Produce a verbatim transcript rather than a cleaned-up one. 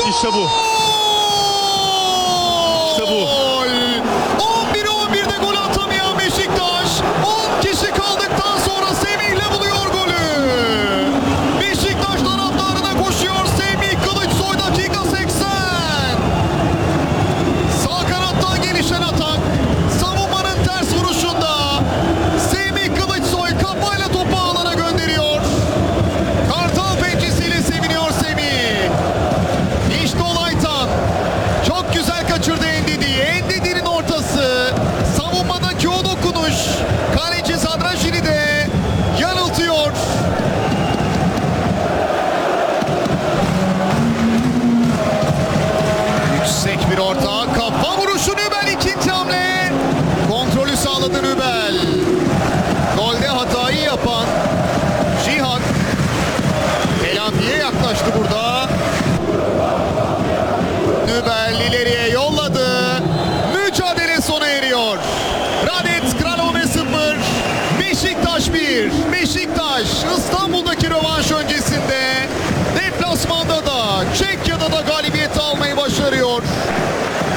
İşte bu. İşte bu. on bire on birde gol atamayan Beşiktaş on kişi kaldıktan sonra Semih'le buluyor golü. Beşiktaş taraftarına koşuyor Semih Kılıçsoy, dakika seksen. Sağ kanattan gelişen atak. Savunmanın ters vuruşunda Semih Kılıçsoy kafayla topu alana gönderiyor. Kartal pençesiyle seviniyor Semih. İşte Olaytan. Çok güzel kaçırdı Endidi'yi. Endidi'nin ortası. Savunmadaki o dokunuş. Kaleci Zadrajini de yanıltıyor. Yüksek bir orta. Kafa vuruşu Nübel, ikinci hamle. Kontrolü sağladı Nübel. Golde hatayı yapan Cihan Elampi'ye yaklaştı burada. Nübel ileriye yolladı. Mücadele sona eriyor. Radet Kralove sıfır, Beşiktaş bir.